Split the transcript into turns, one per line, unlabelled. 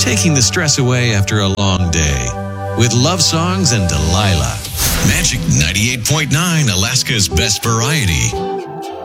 taking the stress away after a long day. With love songs and Delilah. Magic 98.9, Alaska's best variety.